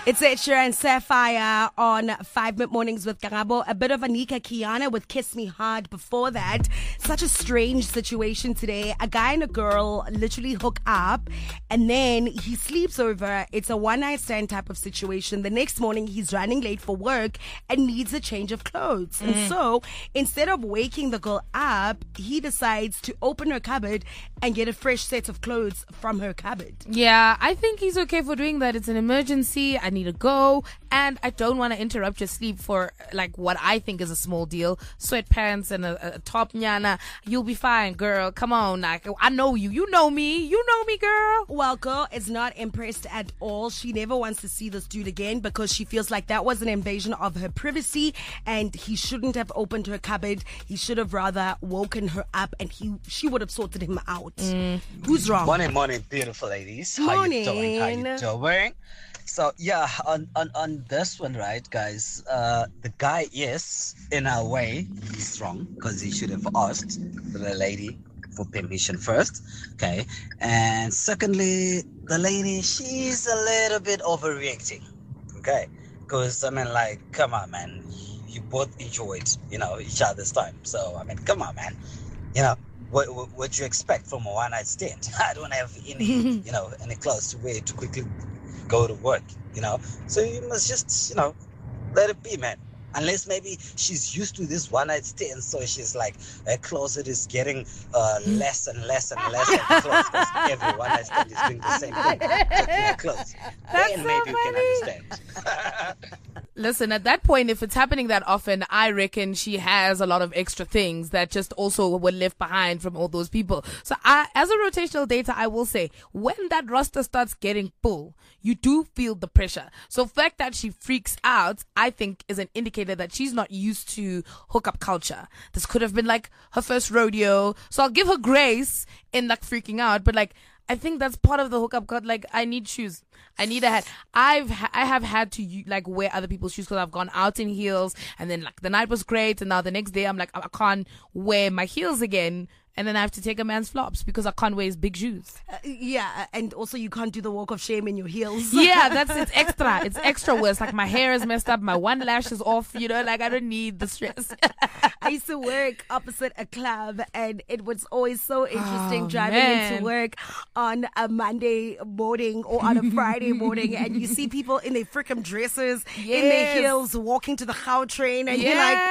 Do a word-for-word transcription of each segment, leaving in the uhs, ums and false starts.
It's Ed Sheeran and Sapphire on Five Minute Mornings with Karabo. A bit of Anika Kiana with Kiss Me Hard before that. Such a strange situation today. A guy and a girl literally hook up and then he sleeps over. It's a one night stand type of situation. The next morning he's running late for work and needs a change of clothes. Mm. And so instead of waking the girl up, he decides to open her cupboard and get a fresh set of clothes from her cupboard. Yeah, I think he's okay for doing that. It's an emergency. I need to go, and I don't want to interrupt your sleep for like what I think is a small deal. Sweatpants and a, a top, nyana. You'll be fine, girl. Come on, like, I know you. You know me. You know me, girl. Well, girl is not impressed at all. She never wants to see this dude again because she feels like that was an invasion of her privacy, and he shouldn't have opened her cupboard. He should have rather woken her up, and he she would have sorted him out. Mm. Who's wrong? Morning, morning, beautiful ladies. Morning. How you doing? How you doing? So yeah, on, on, on this one, right, guys, uh, the guy, yes, in a way, he's wrong because he should have asked the lady for permission first, okay? And secondly, the lady, she's a little bit overreacting, okay? Because, I mean, like, come on, man, you both enjoyed, you know, each other's time. So, I mean, come on, man, you know, what what, what you expect from a one-night stand? I don't have any, you know, any clothes to wear to quickly go to work, you know, so you must just, you know, let it be, man. Unless maybe she's used to this one night stand, so she's like, her closet is getting uh, less and less and less of clothes because every one night stand is doing the same thing, checking her clothes. That's Then so maybe you funny. can understand. Listen, at that point, if it's happening that often, I reckon she has a lot of extra things that just also were left behind from all those people. So I, as a rotational data, I will say, when that roster starts getting full, you do feel the pressure. So the fact that she freaks out, I think, is an indicator that she's not used to hookup culture. This could have been like her first rodeo. So I'll give her grace in like freaking out, but like, I think that's part of the hookup code. Like, I need shoes. I need a hat. I've, ha- I have had to, like, wear other people's shoes because I've gone out in heels and then, like, the night was great and now the next day I'm like, I can't wear my heels again. And then I have to take a man's flops because I can't wear his big shoes. Uh, yeah, and also you can't do the walk of shame in your heels. Yeah, that's, it's extra. It's extra worse. Like, my hair is messed up. My one lash is off. You know, like, I don't need the stress. I used to work opposite a club, and it was always so interesting Oh, driving man. into work on a Monday morning or on a Friday morning, and you see people in their freaking dresses, in their Yes. heels, walking to the Gau train, and Yes. you're like,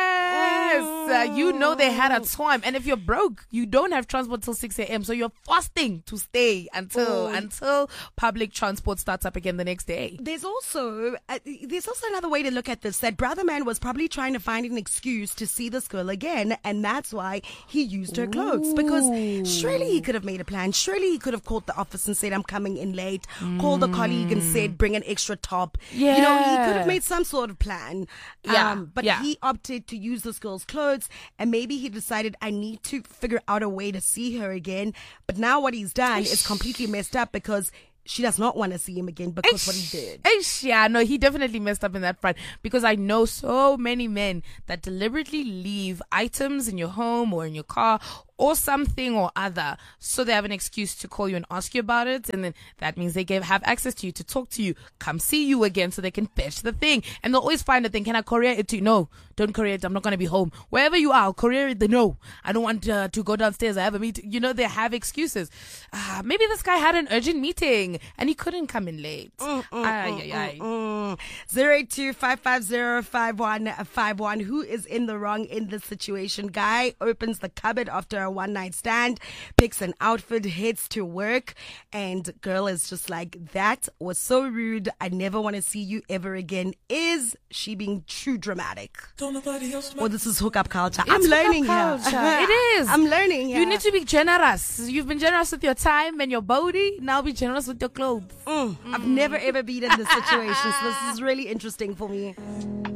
Uh, you know they had a time, and if you're broke, you don't have transport till six a.m. So you're fasting to stay until Oh. until public transport starts up again the next day. There's also uh, there's also another way to look at this, that brother man was probably trying to find an excuse to see this girl again, and that's why he used her clothes. Because surely he could have made a plan. Surely he could have called the office and said, I'm coming in late. Mm. Called a colleague and said, bring an extra top. Yeah. You know, he could have made some sort of plan. Yeah. Um, but Yeah. he opted to use this girl's clothes, and maybe he decided, I need to figure out a way to see her again. But now what he's done is completely messed up because she does not want to see him again because what he did. Eish, yeah, no, he definitely messed up in that front because I know so many men that deliberately leave items in your home or in your car or something or other so they have an excuse to call you and ask you about it, and then that means they give, have access to you to talk to you, come see you again so they can fetch the thing, and they'll always find a thing. Can I courier it to you? No, don't courier it. I'm not going to be home. Wherever you are, I'll courier it. They know I don't want uh, to go downstairs. I have a meeting. You know, they have excuses. Uh, maybe this guy had an urgent meeting and he couldn't come in late. Mm, mm, Ay, mm, ay, ay. mm, mm. zero eight two five five zero five one five one. Who is in the wrong in this situation? Guy opens the cupboard after a one night stand, picks an outfit, heads to work, and girl is just like, that was so rude. I never want to see you ever again. Is she being too dramatic? Or this is hookup culture? I'm It's learning hookup here. culture. It is. I'm learning here. You need to be generous. You've been generous with your time and your body. Now be generous with your clothes. Mm, I've never ever been in this situation, so this is really interesting for me.